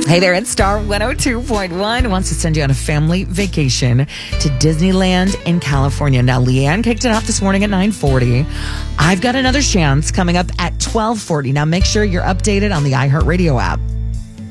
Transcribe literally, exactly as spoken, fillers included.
Hey there, it's Star one oh two point one. Wants to send you on a family vacation to Disneyland in California. Now, Leanne kicked it off this morning at nine forty. I've got another chance coming up at twelve forty. Now, make sure you're updated on the iHeartRadio app.